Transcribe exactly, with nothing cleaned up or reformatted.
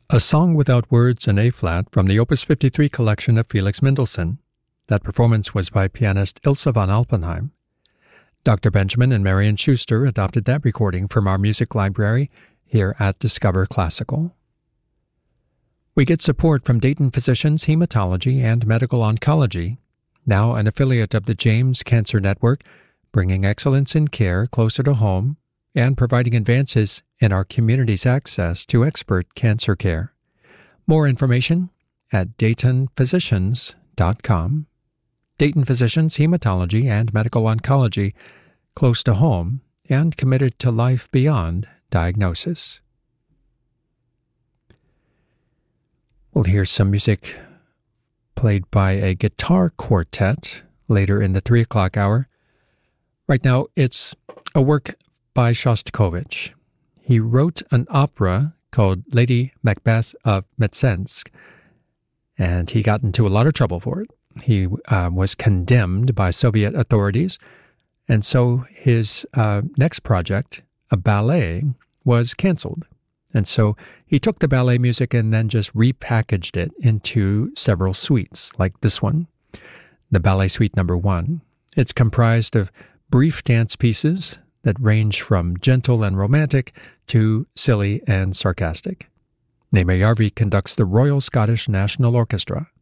A Song Without Words in A-flat from the Opus fifty-three collection of Felix Mendelssohn. That performance was by pianist Ilse von Alpenheim. Doctor Benjamin and Marian Schuster adopted that recording from our music library here at Discover Classical. We get support from Dayton Physicians Hematology and Medical Oncology, now an affiliate of the James Cancer Network, bringing excellence in care closer to home and providing advances in our community's access to expert cancer care. More information at dayton physicians dot com. Dayton Physicians Hematology and Medical Oncology, close to home and committed to life beyond diagnosis. We'll hear some music played by a guitar quartet later in the three o'clock hour. Right now, it's a work by Shostakovich. He wrote an opera called Lady Macbeth of Mtsensk, and he got into a lot of trouble for it. He uh, was condemned by Soviet authorities, and so his uh, next project, a ballet, was canceled. And so he took the ballet music and then just repackaged it into several suites, like this one, the Ballet Suite Number One. It's comprised of brief dance pieces that range from gentle and romantic to silly and sarcastic. Nema Järvi conducts the Royal Scottish National Orchestra.